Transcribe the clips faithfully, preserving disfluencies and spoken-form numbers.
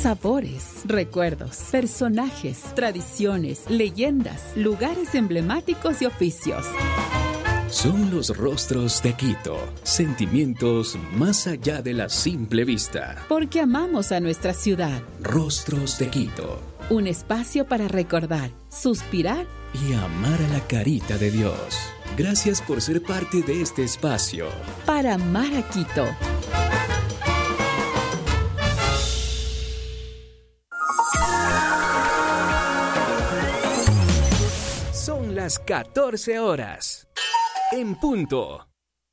sabores, recuerdos, personajes, tradiciones, leyendas, lugares emblemáticos y oficios. Son los rostros de Quito, sentimientos más allá de la simple vista. Porque amamos a nuestra ciudad. Rostros de Quito. Un espacio para recordar, suspirar y amar a la carita de Dios. Gracias por ser parte de este espacio. Para amar a Quito. Son las catorce horas. En punto.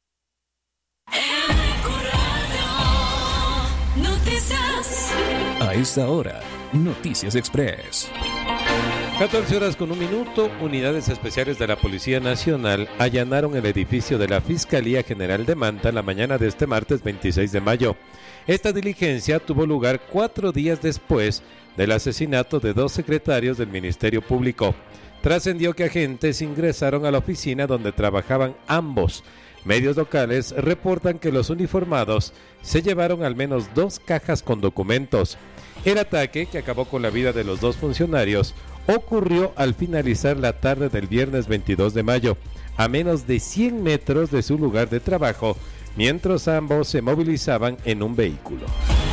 Noticias. A esta hora, Noticias Express. catorce horas con un minuto, unidades especiales de la Policía Nacional allanaron el edificio de la Fiscalía General de Manta la mañana de este martes veintiséis de mayo. Esta diligencia tuvo lugar cuatro días después del asesinato de dos secretarios del Ministerio Público. Trascendió que agentes ingresaron a la oficina donde trabajaban ambos. Medios locales reportan que los uniformados se llevaron al menos dos cajas con documentos. El ataque, que acabó con la vida de los dos funcionarios, ocurrió al finalizar la tarde del viernes veintidós de mayo, a menos de cien metros de su lugar de trabajo, mientras ambos se movilizaban en un vehículo.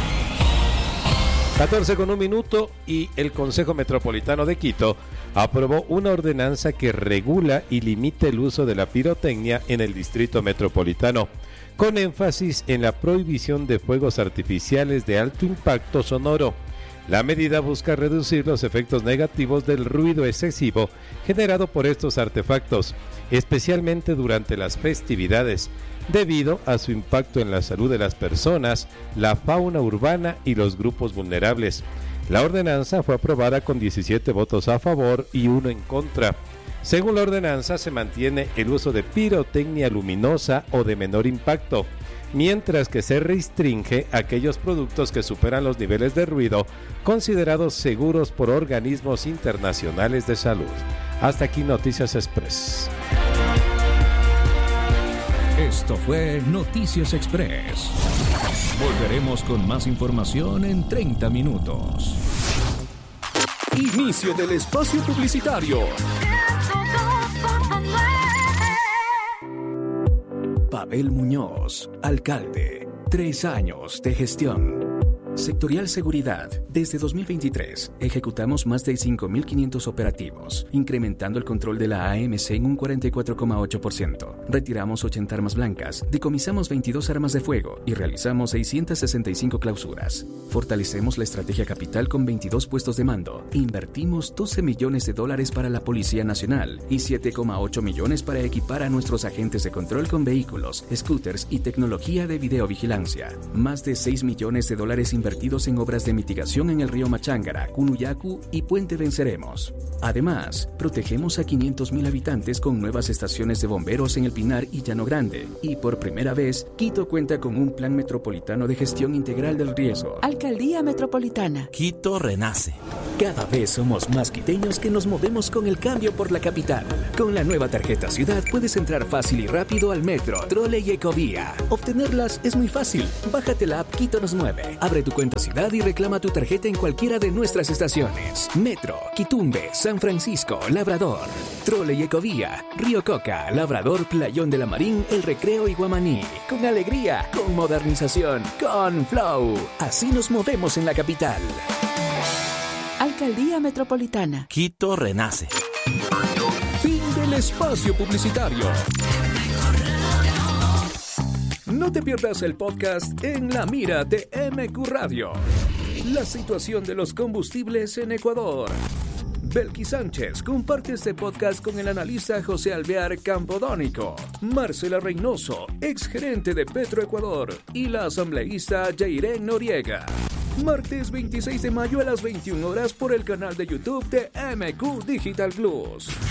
catorce con un minuto y el Consejo Metropolitano de Quito aprobó una ordenanza que regula y limita el uso de la pirotecnia en el distrito metropolitano, con énfasis en la prohibición de fuegos artificiales de alto impacto sonoro. La medida busca reducir los efectos negativos del ruido excesivo generado por estos artefactos, especialmente durante las festividades, debido a su impacto en la salud de las personas, la fauna urbana y los grupos vulnerables. La ordenanza fue aprobada con diecisiete votos a favor y uno en contra. Según la ordenanza, se mantiene el uso de pirotecnia luminosa o de menor impacto, mientras que se restringe aquellos productos que superan los niveles de ruido considerados seguros por organismos internacionales de salud. Hasta aquí Noticias Express. Esto fue Noticias Express. Volveremos con más información en treinta minutos. Inicio del espacio publicitario. Pavel Muñoz, alcalde. Tres años de gestión. Sectorial Seguridad. Desde dos mil veintitrés, ejecutamos más de cinco mil quinientos operativos, incrementando el control de la A M C en un cuarenta y cuatro coma ocho por ciento. Retiramos ochenta armas blancas, decomisamos veintidós armas de fuego y realizamos seiscientas sesenta y cinco clausuras. Fortalecemos la estrategia capital con veintidós puestos de mando. Invertimos doce millones de dólares para la Policía Nacional y siete coma ocho millones para equipar a nuestros agentes de control con vehículos, scooters y tecnología de videovigilancia. Más de seis millones de dólares invertidos en obras de mitigación en el río Machángara, Cunuyacu y Puente Venceremos. Además, protegemos a quinientos mil habitantes con nuevas estaciones de bomberos en El Pinar y Llano Grande. Y por primera vez, Quito cuenta con un plan metropolitano de gestión integral del riesgo. Alcaldía Metropolitana. Quito renace. Cada vez somos más quiteños que nos movemos con el cambio por la capital. Con la nueva tarjeta Ciudad puedes entrar fácil y rápido al metro, trole y ecovía. Obtenerlas es muy fácil. Bájate la app Quito nos mueve. Abre tu cuenta Ciudad y reclama tu tarjeta en cualquiera de nuestras estaciones. Metro, Quitumbe, San Francisco, Labrador. Trole y ecovía, Río Coca, Labrador, Playón de la Marín, El Recreo y Guamaní. Con alegría, con modernización, con flow. Así nos movemos en la capital. Alcaldía Metropolitana. Quito renace. Fin del espacio publicitario. No te pierdas el podcast En la Mira de M Q Radio. La situación de los combustibles en Ecuador. Belki Sánchez comparte este podcast con el analista José Alvear Campodónico, Marcela Reynoso, exgerente de Petroecuador, y la asambleísta Jairén Noriega. Martes veintiséis de mayo a las veintiuna horas por el canal de YouTube de M Q Digital Plus.